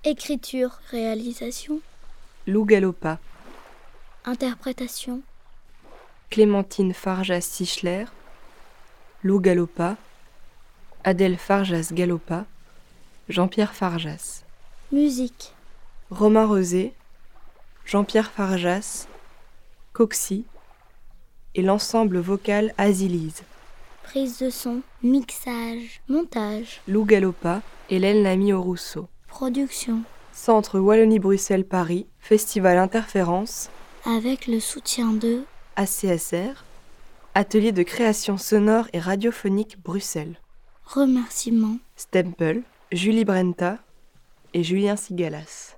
Écriture, réalisation, Lou Galopa, interprétation, Clémentine Farjas-Sichler, Lou Galopa, Adèle Farjas-Galopa, Jean-Pierre Farjas. musique, Romain Rosé, Jean-Pierre Farjas, Coxy et l'ensemble vocal Azilise. prise de son, mixage, montage, Lou Galopa, Hélène Lamy-Rousseau. production, Centre Wallonie-Bruxelles-Paris, Festival Interférence, avec le soutien de ACSR, Atelier de création sonore et radiophonique Bruxelles. remerciements. Stempel, Julie Brenta et Julien Sigalas.